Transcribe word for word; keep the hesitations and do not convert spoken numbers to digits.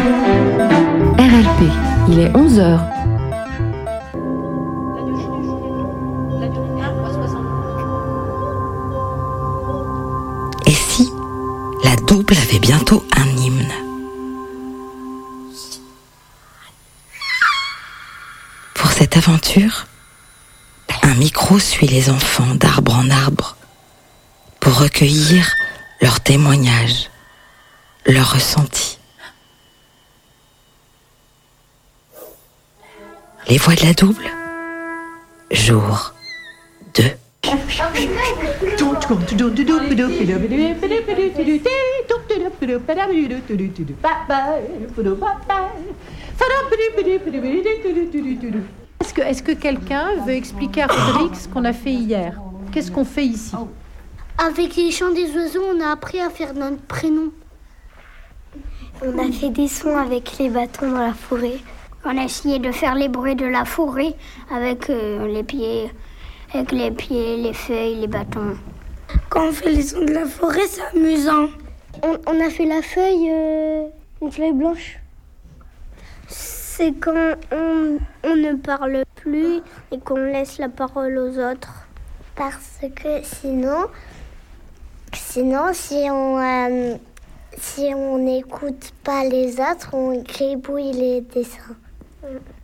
R L P, il est onze heures. Et si la double avait bientôt un hymne? Pour cette aventure, un micro suit les enfants d'arbre en arbre pour recueillir leurs témoignages, leurs ressentis. Les voix de la double, jour deux. Est-ce que, est-ce que quelqu'un veut expliquer à Frédéric ce qu'on a fait hier? Qu'est-ce qu'on fait ici? Avec les chants des oiseaux, on a appris à faire notre prénom. On a fait des sons avec les bâtons dans la forêt. On a essayé de faire les bruits de la forêt avec euh, les pieds, avec les pieds, les feuilles, les bâtons. Quand on fait les sons de la forêt, c'est amusant. On, on a fait la feuille, euh, une feuille blanche. C'est quand on, on ne parle plus et qu'on laisse la parole aux autres. Parce que sinon, sinon si on euh, si on n'écoute pas les autres, on gribouille les dessins.